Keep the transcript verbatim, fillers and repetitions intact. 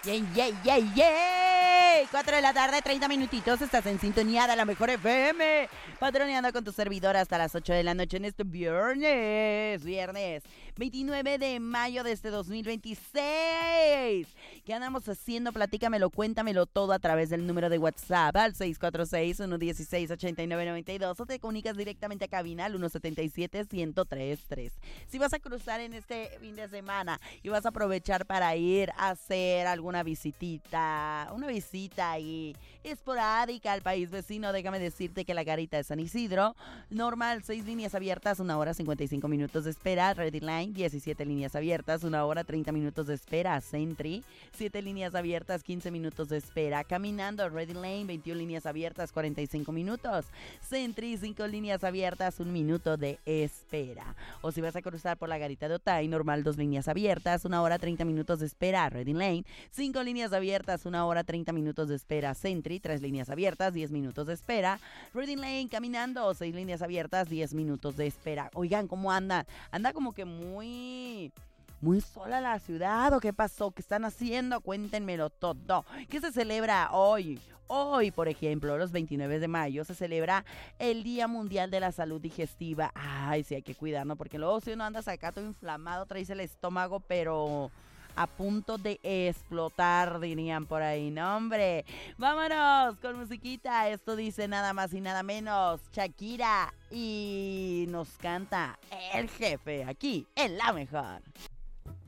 ¡Yay, yay, yay, yay! cuatro de la tarde, treinta minutitos. Estás en sintonía de la mejor F M. Patroneando con tu servidor hasta las ocho de la noche en este viernes. Viernes veintinueve de mayo de este dos mil veintiséis. ¿Qué andamos haciendo? Platícamelo, cuéntamelo todo a través del número de WhatsApp al seis cuatro seis, uno uno seis, ocho nueve nueve dos o te comunicas directamente a cabina al uno siete siete, uno cero tres tres. Si vas a cruzar en este fin de semana y vas a aprovechar para ir a hacer alguna visitita, una visita ahí esporádica al país vecino, déjame decirte que la Garita de San Isidro, normal, seis líneas abiertas, una hora cincuenta y cinco minutos de espera. Ready Line, diecisiete líneas abiertas, una hora treinta minutos de espera. Sentry, siete líneas abiertas, quince minutos de espera. Caminando, Ready Lane, veintiuna líneas abiertas, cuarenta y cinco minutos. Sentry, cinco líneas abiertas, un minuto de espera. O si vas a cruzar por la Garita de Otay, normal, dos líneas abiertas, una hora treinta minutos de espera. Ready Lane, cinco líneas abiertas, una hora treinta minutos de espera. Sentry, tres líneas abiertas, diez minutos de espera. Ready Lane, caminando, seis líneas abiertas, diez minutos de espera. Oigan, ¿cómo anda? Anda como que muy... Muy sola la ciudad, ¿o qué pasó? ¿Qué están haciendo? Cuéntenmelo todo. ¿Qué se celebra hoy? Hoy, por ejemplo, los veintinueve de mayo, se celebra el Día Mundial de la Salud Digestiva. Ay, sí, hay que cuidarnos, porque luego si uno anda acá todo inflamado, traes el estómago, pero... a punto de explotar, dirían por ahí. No, hombre, vámonos con musiquita. Esto dice nada más y nada menos Shakira y nos canta El Jefe aquí en La Mejor.